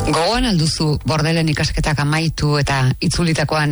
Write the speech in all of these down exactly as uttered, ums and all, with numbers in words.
Gogoan alduzu bordelen ikasketak amaitu eta itzulitakoan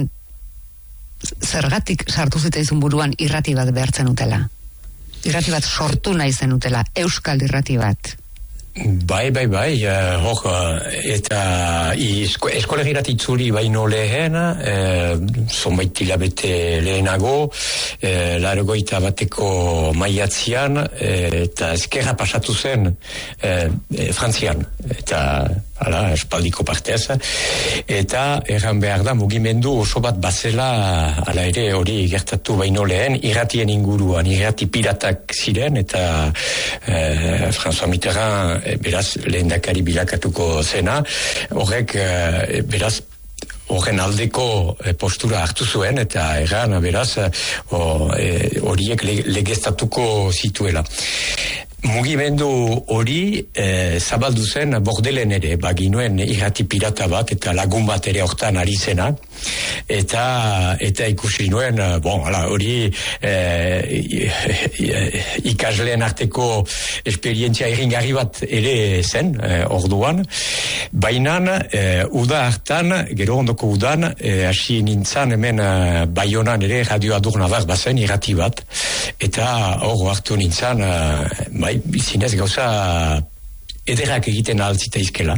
zergatik sartu ziteizun buruan irrati bat behartzen utela? Irrati bat sortu nahi zen utela, euskal irrati bat. Bai, bai, bai, uh, hor, eta esko, eskolegirat itzuli baino lehen, uh, zonbait hilabete lehenago, uh, largoita bateko maiatzian, uh, eta ezkerra pasatu zen uh, Frantzian, eta hala, espaldiko partez, eta erran behar da mugimendu oso bat bazela, ala ere hori gertatu baino lehen, irratien inguruan, irrati piratak ziren, eta eh, François Mitterrand eh, beraz lehendakari bilakatuko zena, horrek eh, beraz horren aldeko eh, postura hartu zuen, eta erran beraz horiek eh, legeztatuko zituela. Mugimendu hori eh, zabaldu zen Bordelen ere, baginuen irrati pirata bat eta lagun bat ere hortan ari zena, eta eta ikusi nuen, bon, hala, hori eh, ikasleen arteko esperientzia irringarri bat ere zen, eh, orduan, baina eh, uda hartan, gero ondoko udan, hasi eh, nintzan hemen eh, Baionan ere radio adurnabar bazen irrati bat, eta hor hartu nintzan, eh, bai, bizinez gauza ederrak egiten altzitaizkela.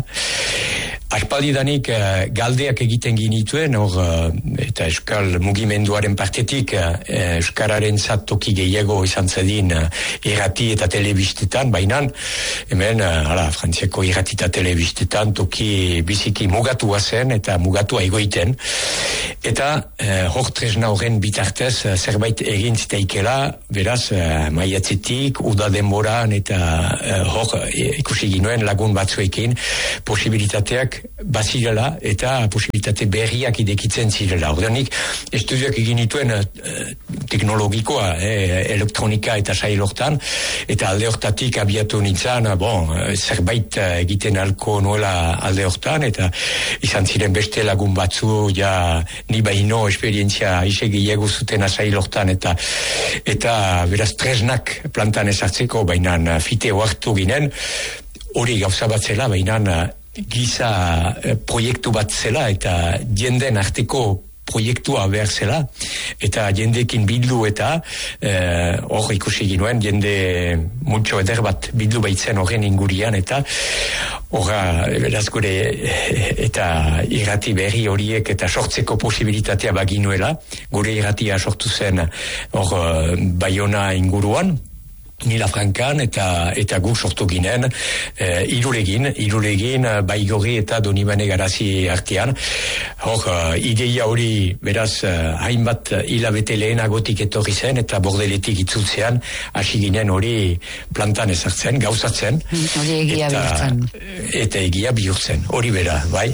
Aspaldidanik uh, galdeak egiten ginituen, hor, uh, eta euskal mugimenduaren partetik uh, euskararen zatoki gehiago izan zedin uh, irrati eta telebistetan, baina hemen, uh, hala, Frantziako irrati eta telebistetan toki biziki mugatua zen eta mugatua egoiten. Eta uh, hor tresna horren bitartez uh, zerbait egin zitaikela, beraz, uh, maiatzetik, uda denboran eta uh, hor uh, ikusi ginuen lagun batzuekin posibilitateak bazirela eta posibilitate berriak idekitzen zirela. Ordenik, estudioak egin dituen uh, teknologikoa, eh, elektronika eta sail hortan, eta alde hortatik abiatu nintzen, bon, zerbait egiten alko nuela alde hortan, eta izan ziren beste lagun batzu, ja, ni baino esperientzia ise gehiago zuten sail hortan, eta eta beraz tresnak plantan ezartzeko, baina fite hartu ginen, hori gauza bat zela, baina giza eh, proiektu bat zela eta jenden arteko proiektua behar zela eta jendekin bildu eta hor eh, ikusi ginuen jende multxo eder bat bildu baitzen horren ingurian eta horra beraz gure eta irrati berri horiek eta sortzeko posibilitatea baginuela, gure irratia sortu zen hor Baiona inguruan, Nila Frankan eta eta guk sortu ginen eh, irulegin, irulegin Baigorri eta Donibane Garazi artean. Hor, uh, ideia hori beraz uh, hainbat hilabete lehenagotik etorri zen eta Bordeletik itzultzean hasi ginen hori plantan ezartzen, gauzatzen. Hori egia bihurtzen. Eta egia bihurtzen, hori bera, bai.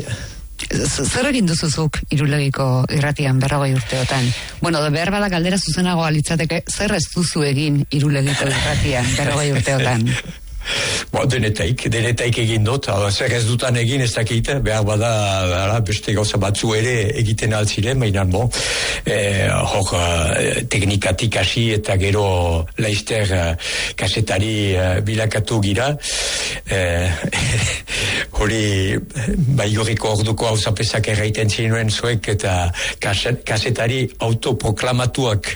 Zer egin duzuzuk Irulegiko irratian berrogei urteotan? Bueno, behar bada galdera zuzenagoa litzateke, zer ez duzu egin Irulegiko irratian berrogei urteotan? Bo, denetaik, denetaik egin dut, zer ez dutan egin ez dakit, behar bada ara, beste gauza batzu ere egiten altziren, baina bo, eh, hor teknikatik hasi eta gero laizter eh, kasetari eh, bilakatu gira, eh, hori Baigorriko orduko hauzapesak erraiten zinuen zuek eta kaset, kasetari autoproklamatuak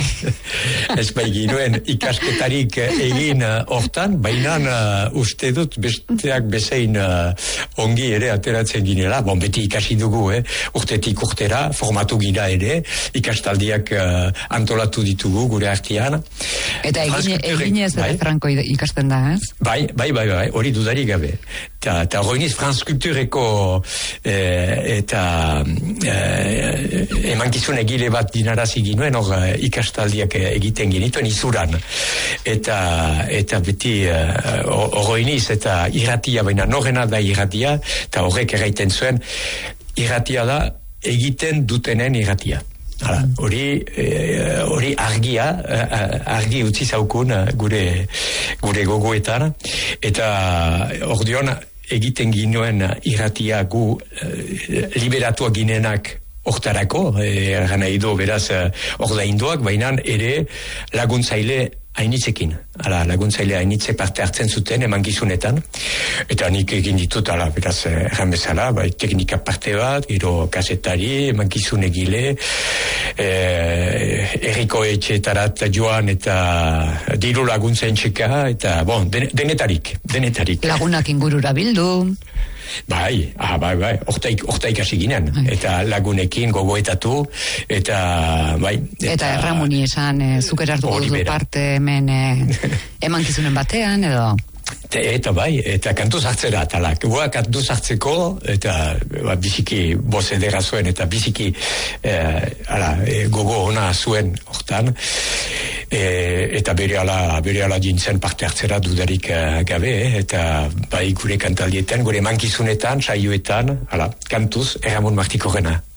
ez baiginuen ikasketarik egin hortan, baina Uh, uste dut besteak bezein uh, ongi ere ateratzen ginela, bon, beti ikasi dugu, eh? Urtetik urtera, formatu gira ere, ikastaldiak uh, antolatu ditugu gure artean. Eta egine, eginez bai? Eta franko ikasten da, ez? Bai, bai, bai, bai, hori dudarik gabe. Eta horreniz Franz Kultureko eh, eta eh, emankizun egile bat dinarazi ginuen, hor eh, ikastaldiak egiten genituen izuran. Eta, eta beti horreniz uh, eta irratia, baina norrena da irratia, eta horrek erraiten zuen, irratia da egiten dutenen irratia. Hala, hori eh, hori argia, eh, argi utzi zaukun gure, gure gogoetan, eta ordeon egiten ginuen irratia gu eh, liberatuak ginenak hortarako, eh, gana edo beraz ordainduak, baina ere laguntzaile hainitzekin. ala, laguntzailea initze parte hartzen zuten emankizunetan, eta nik egin ditut, ala, beraz, erran bezala, bai, teknika parte bat, gero kasetari, emankizun egile, eh, erriko etxeetarat joan eta diru laguntza entxeka, eta, bon, den, denetarik, denetarik. Lagunak ingurura bildu. Bai, ah, bai, bai, ortaik, ortaik hasi ginen, eta lagunekin gogoetatu, eta, bai. Eta, eta Ramoni esan, e, zuker hartuko duzu parte hemen e, emankizunen batean, edo... Te, eta bai, eta kantuz hartzera, talak. Boa kantuz hartzeko, eta ba, biziki boz edera zuen, eta biziki eh, ala, e, gogo ona zuen hortan, e, eta bere ala, bere ala dintzen parte hartzera dudarik uh, gabe, eh, eta bai gure kantaldietan, gure mankizunetan, saioetan, ala, kantuz, Erramon Martikorena.